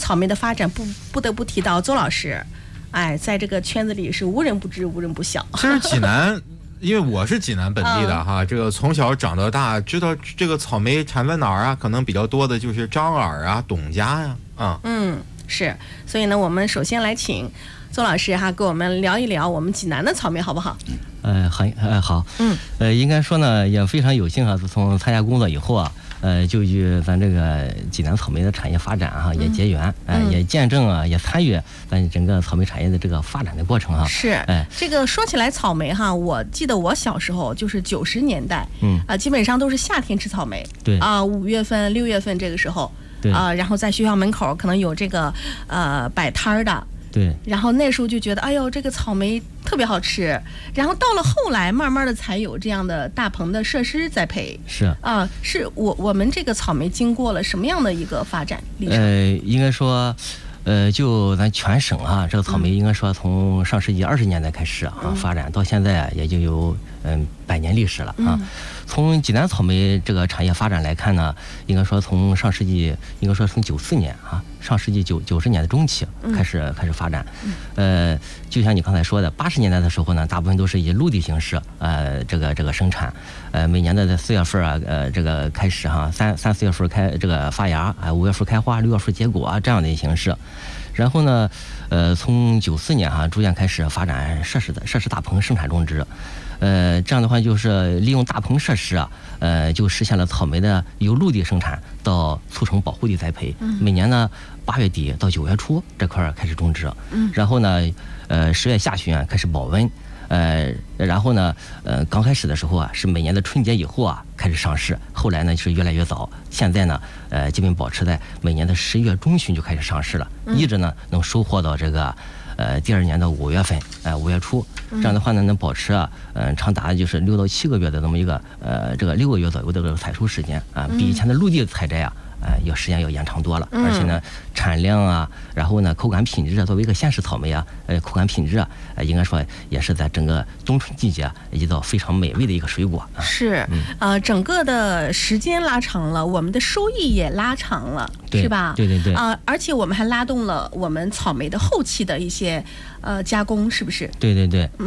草莓的发展不得不提到邹老师，哎，在这个圈子里是无人不知无人不晓。 其实济南因为我是济南本地的哈，这个从小长到大，知道这个草莓产在哪儿啊？可能比较多的就是张耳啊、董家呀， 是。所以呢，我们首先来请邹老师哈，跟我们聊一聊我们济南的草莓，好不好？ 好，应该说呢，也非常有幸啊，自从参加工作以后啊，就与咱这个济南草莓的产业发展哈也结缘，也见证啊，也参与咱整个草莓产业的这个发展的过程哈。 是，这个说起来草莓哈，我记得我小时候就是90年代，基本上都是夏天吃草莓， 对啊 ，5月份、6月份这个时候， 对然后在学校门口可能有这个摆摊儿的。 对， 然后那时候就觉得，哎呦，这个草莓特别好吃。然后到了后来，慢慢的才有这样的大棚的设施栽培。 是啊， 是我们这个草莓经过了什么样的一个发展历程？ 应该说，就咱全省啊，这个草莓应该说从上世纪20年代开始啊发展到现在也就有100年历史了啊。从济南草莓这个产业发展来看呢，应该说从上世纪，应该说从94年啊，上世纪90年的中期开始发展。就像你刚才说的，80年代的时候呢，大部分都是以陆地形式这个生产，每年的在4月份啊，这个开始哈，3、4月份这个发芽，5月份开花，6月份结果啊，这样的一形式。然后呢，从94年哈，逐渐开始发展设施大棚生产种植。这样的话就是利用大棚设施啊，就实现了草莓的由陆地生产到促成保护地栽培。每年呢8月底到9月初这块开始种植，然后呢10月下旬开始保温，然后呢刚开始的时候啊是每年的春节以后啊开始上市，后来呢是越来越早，现在呢基本保持在每年的11月中旬就开始上市了，一直呢能收获到这个第2年的5月份，5月初。这样的话呢，能保持长达就是6到7个月的那么一个这个6个月左右的这个采收时间啊，比以前的陆地采摘啊，时间要延长多了。而且呢，产量啊，然后呢，口感品质啊，作为一个鲜食草莓啊，口感品质啊，应该说也是在整个冬春季节一道非常美味的一个水果。 是，整个的时间拉长了，我们的收益也拉长了，是吧？ 对。 而且我们还拉动了我们草莓的后期的一些加工，是不是？ 对，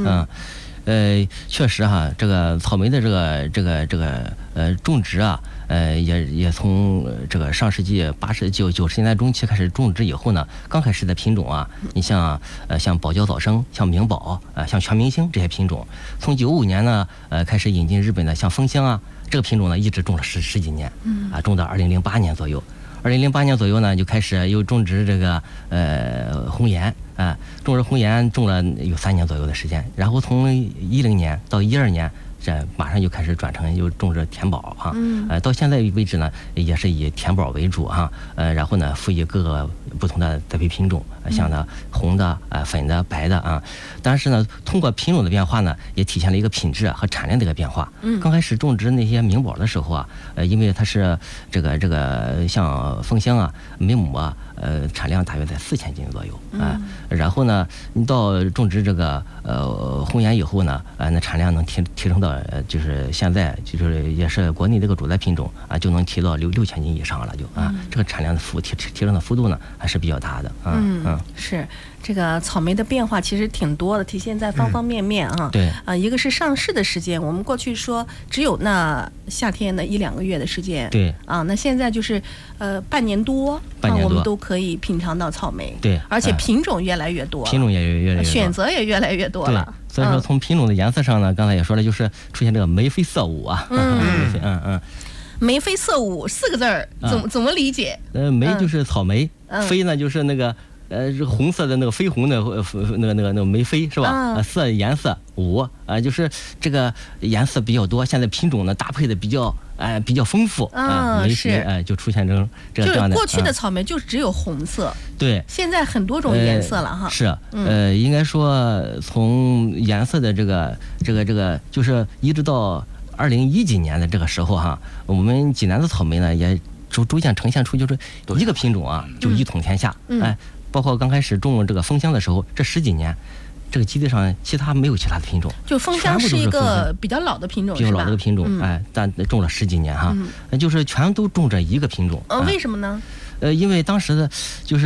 确实哈，这个草莓的这个种植啊，也从这个上世纪90年代中期开始种植以后呢，刚开始的品种啊，你像宝娇早生、像明宝像全明星这些品种，从95年呢开始引进日本的像枫香啊，这个品种呢一直种了十几年，种到2008年左右。2008年左右呢，就开始又种植这个红盐种植红盐种了有3年左右的时间，然后从10年到12年，这马上就开始转成又种植甜宝哈，到现在为止呢，也是以甜宝为主哈，然后呢辅以各个不同的栽培品种，像呢红的粉的白的啊，但是呢通过品种的变化呢，也体现了一个品质和产量的一个变化。刚开始种植那些明宝的时候啊，因为它是这个像枫香啊，每亩啊产量大约在4000斤左右然后呢你到种植这个红盐以后呢，那产量能提升到就是现在就是也是国内这个主栽品种啊，就能提到6000斤以上了就这个产量的提升的幅度呢还是比较大的是。这个草莓的变化其实挺多的，体现在方方面面啊。 对一个是上市的时间，我们过去说只有那夏天的1-2个月的时间。 对那现在就是半年多，我们都可以品尝到草莓。 对， 而且品种越来越多， 品种也越来越多， 选择也越来越多了。 所以说从品种的颜色上呢，刚才也说了，就是出现这个眉飞色舞啊。 眉飞色舞4个字儿，怎么理解？ 眉就是草莓，飞呢就是那个这个红色的那个绯红的那个梅飞是吧？色颜色舞就是这个颜色比较多，现在品种呢搭配的比较丰富梅飞就出现成这样的。 过去的草莓就只有红色， 对， 现在很多种颜色了哈。 是应该说从颜色的这个就是一直到2010几年的这个时候哈，我们济南的草莓呢也逐渐呈现出就是一个品种啊就一统天下，包括刚开始种这个枫香的时候，这10几年，这个基地上其他没有其他的品种。 就枫香是一个比较老的品种， 比较老的品种，但种了10几年哈，就是全都种这一个品种。 为什么呢？ 因为当时的就是。